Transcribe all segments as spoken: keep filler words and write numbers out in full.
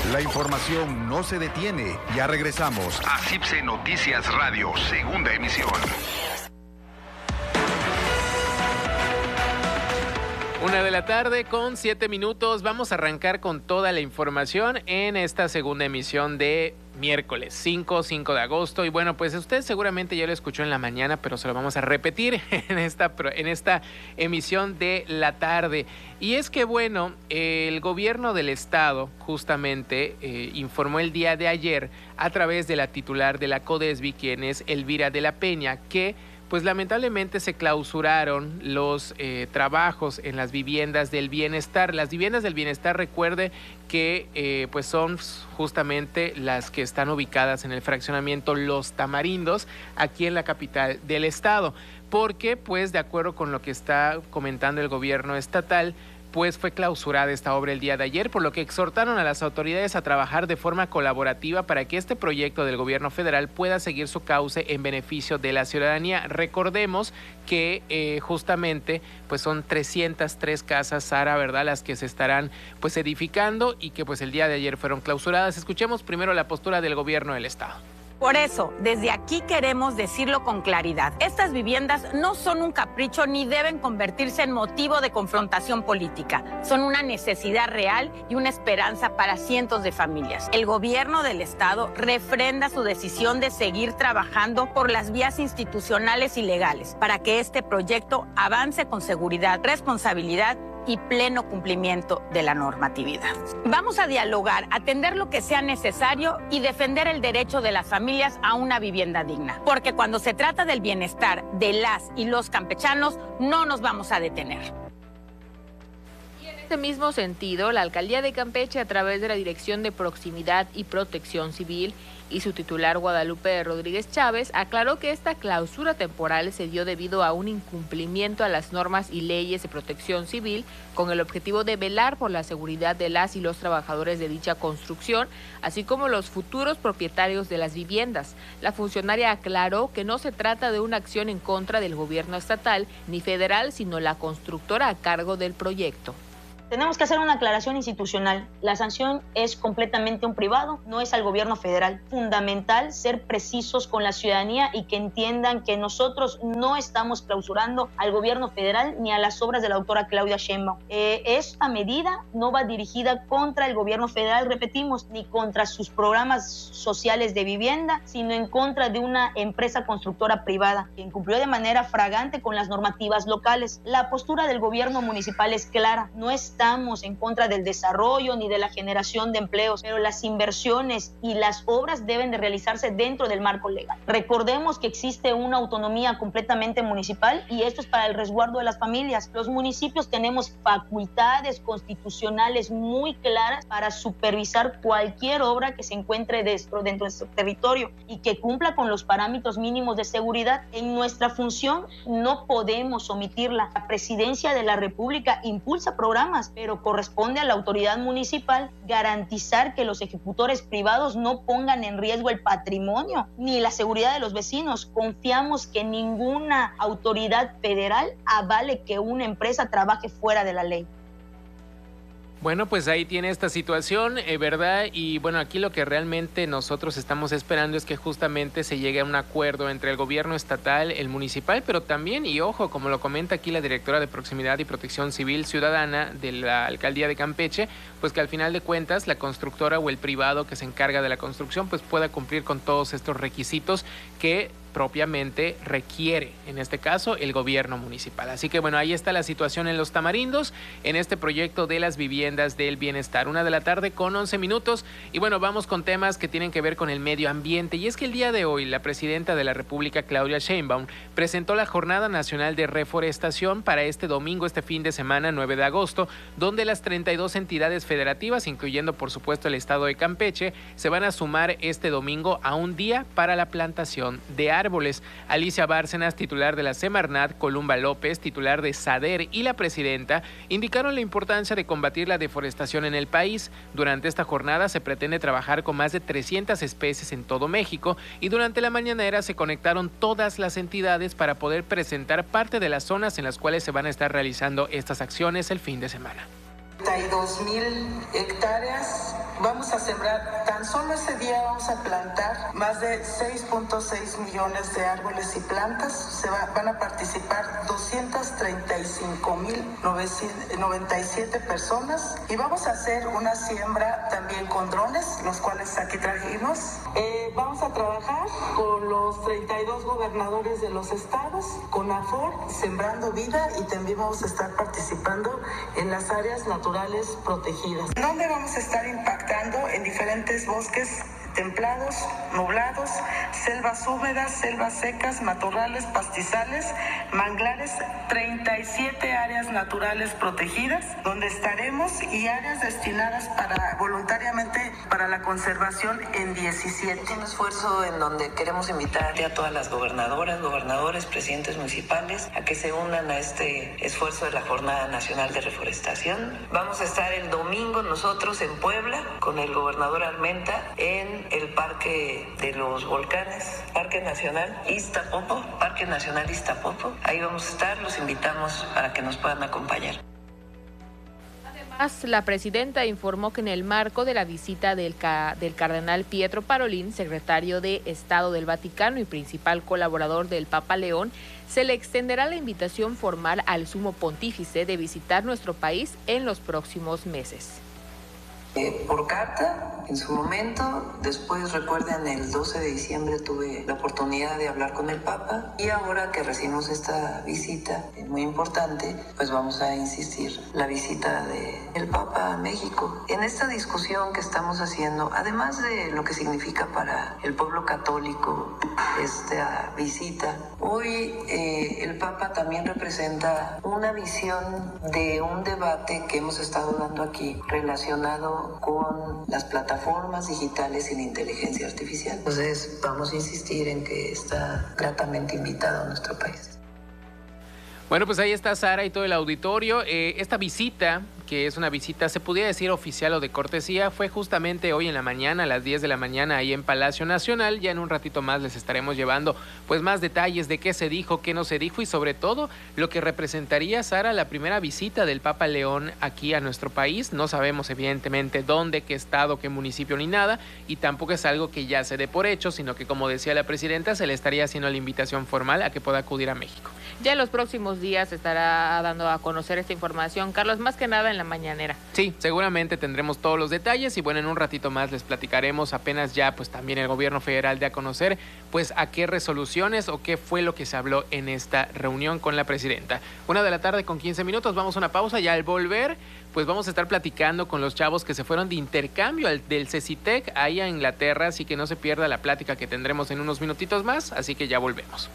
La información no se detiene. Ya regresamos a C I P S E Noticias Radio, segunda emisión. Una de la tarde con siete minutos. Vamos a arrancar con toda la información en esta segunda emisión de miércoles cinco de agosto. Y bueno, pues usted seguramente ya lo escuchó en la mañana, pero se lo vamos a repetir en esta, en esta emisión de la tarde. Y es que bueno, el gobierno del estado justamente eh, informó el día de ayer a través de la titular de la CODESBI, quien es Elvira de la Peña, que pues lamentablemente se clausuraron los eh, trabajos en las viviendas del bienestar. Las viviendas del bienestar, recuerde que eh, pues son justamente las que están ubicadas en el fraccionamiento Los Tamarindos, aquí en la capital del estado. Porque pues de acuerdo con lo que está comentando el gobierno estatal, pues fue clausurada esta obra el día de ayer, por lo que exhortaron a las autoridades a trabajar de forma colaborativa para que este proyecto del gobierno federal pueda seguir su cauce en beneficio de la ciudadanía. Recordemos que eh, justamente pues son trescientas tres casas, Sara, ¿verdad?, las que se estarán pues edificando y que pues el día de ayer fueron clausuradas. Escuchemos primero la postura del gobierno del estado. Por eso, desde aquí queremos decirlo con claridad. Estas viviendas no son un capricho ni deben convertirse en motivo de confrontación política. Son una necesidad real y una esperanza para cientos de familias. El gobierno del estado refrenda su decisión de seguir trabajando por las vías institucionales y legales para que este proyecto avance con seguridad, responsabilidad y pleno cumplimiento de la normatividad. Vamos a dialogar, atender lo que sea necesario y defender el derecho de las familias a una vivienda digna. Porque cuando se trata del bienestar de las y los campechanos, no nos vamos a detener. En este mismo sentido, la Alcaldía de Campeche, a través de la Dirección de Proximidad y Protección Civil y su titular Guadalupe Rodríguez Chávez, aclaró que esta clausura temporal se dio debido a un incumplimiento a las normas y leyes de protección civil con el objetivo de velar por la seguridad de las y los trabajadores de dicha construcción, así como los futuros propietarios de las viviendas. La funcionaria aclaró que no se trata de una acción en contra del gobierno estatal ni federal, sino la constructora a cargo del proyecto. Tenemos que hacer una aclaración institucional. La sanción es completamente un privado, no es al gobierno federal. Fundamental ser precisos con la ciudadanía y que entiendan que nosotros no estamos clausurando al gobierno federal ni a las obras de la doctora Claudia Sheinbaum. Eh, esta medida no va dirigida contra el gobierno federal, repetimos, ni contra sus programas sociales de vivienda, sino en contra de una empresa constructora privada que incumplió de manera flagrante con las normativas locales. La postura del gobierno municipal es clara, no es estamos en contra del desarrollo ni de la generación de empleos, pero las inversiones y las obras deben de realizarse dentro del marco legal. Recordemos que existe una autonomía completamente municipal y esto es para el resguardo de las familias. Los municipios tenemos facultades constitucionales muy claras para supervisar cualquier obra que se encuentre dentro, dentro de nuestro territorio y que cumpla con los parámetros mínimos de seguridad. En nuestra función no podemos omitirla. La Presidencia de la República impulsa programas, pero corresponde a la autoridad municipal garantizar que los ejecutores privados no pongan en riesgo el patrimonio ni la seguridad de los vecinos. Confiamos que ninguna autoridad federal avale que una empresa trabaje fuera de la ley. Bueno, pues ahí tiene esta situación, eh, ¿verdad? Y bueno, aquí lo que realmente nosotros estamos esperando es que justamente se llegue a un acuerdo entre el gobierno estatal, el municipal, pero también, y ojo, como lo comenta aquí la directora de Proximidad y Protección Civil Ciudadana de la Alcaldía de Campeche, pues que al final de cuentas la constructora o el privado que se encarga de la construcción pues pueda cumplir con todos estos requisitos que propiamente requiere, en este caso, el gobierno municipal. Así que bueno, ahí está la situación en Los Tamarindos, en este proyecto de las viviendas del bienestar. Una de la tarde con once minutos. Y bueno, vamos con temas que tienen que ver con el medio ambiente. Y es que el día de hoy, la presidenta de la República, Claudia Sheinbaum, presentó la Jornada Nacional de Reforestación para este domingo, este fin de semana, nueve de agosto, donde las treinta y dos entidades federativas, incluyendo por supuesto el estado de Campeche, se van a sumar este domingo a un día para la plantación de árboles. árboles. Alicia Bárcenas, titular de la Semarnat, Columba López, titular de SADER, y la presidenta indicaron la importancia de combatir la deforestación en el país. Durante esta jornada se pretende trabajar con más de trescientas especies en todo México y durante la mañanera se conectaron todas las entidades para poder presentar parte de las zonas en las cuales se van a estar realizando estas acciones el fin de semana. treinta y dos mil hectáreas. Vamos a sembrar, tan solo ese día vamos a plantar más de seis punto seis millones de árboles y plantas. Se va, van a participar doscientas treinta y cinco mil noventa y siete personas y vamos a hacer una siembra también con drones, los cuales aquí trajimos. Eh, vamos a trabajar con los treinta y dos gobernadores de los estados, con AFOR, Sembrando Vida, y también vamos a estar participando en las áreas naturales protegidas. ¿Dónde vamos a estar impactando? En diferentes bosques templados, nublados, selvas húmedas, selvas secas, matorrales, pastizales, manglares, treinta y siete áreas naturales protegidas, donde estaremos, y áreas destinadas para voluntariamente para la conservación en diecisiete. Es un esfuerzo en donde queremos invitar a todas las gobernadoras, gobernadores, presidentes municipales a que se unan a este esfuerzo de la Jornada Nacional de Reforestación. Vamos a estar el domingo nosotros en Puebla con el gobernador Armenta en el Parque de los Volcanes, Parque Nacional Iztapopo, Parque Nacional Iztapopo. Ahí vamos a estar, los invitamos para que nos puedan acompañar. Además, la presidenta informó que en el marco de la visita del, ca del cardenal Pietro Parolin, secretario de Estado del Vaticano y principal colaborador del Papa León, se le extenderá la invitación formal al sumo pontífice de visitar nuestro país en los próximos meses. Eh, por carta, en su momento. Después, recuerden, el doce de diciembre tuve la oportunidad de hablar con el Papa, y ahora que recibimos esta visita eh, muy importante, pues vamos a insistir la visita del Papa a México. En esta discusión que estamos haciendo, además de lo que significa para el pueblo católico esta visita, hoy eh, el Papa también representa una visión de un debate que hemos estado dando aquí relacionado con las plataformas digitales y la inteligencia artificial. Entonces vamos a insistir en que está gratamente invitado a nuestro país. Bueno, pues ahí está Sara y todo el auditorio. Eh, esta visita, que es una visita, se pudiera decir oficial o de cortesía, fue justamente hoy en la mañana, a las diez de la mañana, ahí en Palacio Nacional. Ya en un ratito más les estaremos llevando pues más detalles de qué se dijo, qué no se dijo, y sobre todo lo que representaría, Sara, la primera visita del Papa León aquí a nuestro país. No sabemos evidentemente dónde, qué estado, qué municipio ni nada, y tampoco es algo que ya se dé por hecho, sino que, como decía la presidenta, se le estaría haciendo la invitación formal a que pueda acudir a México. Ya en los próximos días estará dando a conocer esta información, Carlos, más que nada en la mañanera. Sí, seguramente tendremos todos los detalles, y bueno, en un ratito más les platicaremos. Apenas ya pues también el gobierno federal de a conocer pues a qué resoluciones o qué fue lo que se habló en esta reunión con la presidenta. Una de la tarde con quince minutos, vamos a una pausa, y al volver pues vamos a estar platicando con los chavos que se fueron de intercambio al, del CECITEC ahí a Inglaterra, así que no se pierda la plática que tendremos en unos minutitos más, así que ya volvemos.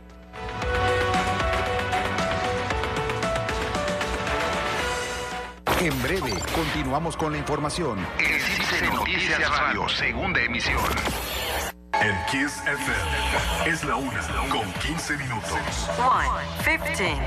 En breve, continuamos con la información. En Cibse Noticias Radio, segunda emisión. En Kiss F M es la una con quince minutos. one fifteen.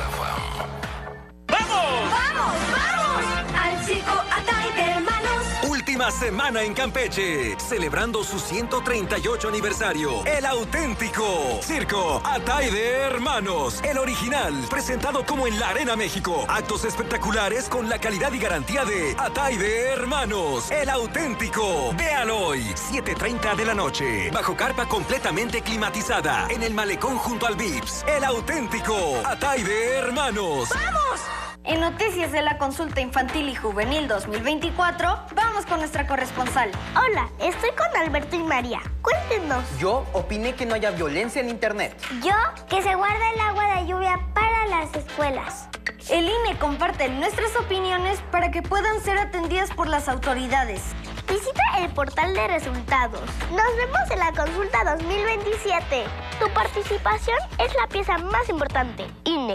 ¡Vamos! ¡Vamos! ¡Vamos! Al circo Atay de Hermanos. Última semana en Campeche, celebrando su ciento treinta y ocho aniversario. El auténtico Circo Atay de Hermanos, el original, presentado como en la Arena México. Actos espectaculares con la calidad y garantía de Atay de Hermanos, el auténtico. Véalo hoy, siete treinta de la noche, bajo carpa completamente climatizada, en el malecón junto al Vips. El auténtico Atay de Hermanos. ¡Vamos! En Noticias de la Consulta Infantil y Juvenil dos mil veinticuatro, vamos con nuestra corresponsal. Hola, estoy con Alberto y María. Cuéntenos. Yo opiné que no haya violencia en Internet. Yo, que se guarda el agua de lluvia para las escuelas. El I N E comparte nuestras opiniones para que puedan ser atendidas por las autoridades. Visita el portal de resultados. Nos vemos en la consulta dos mil veintisiete. Tu participación es la pieza más importante. I N E.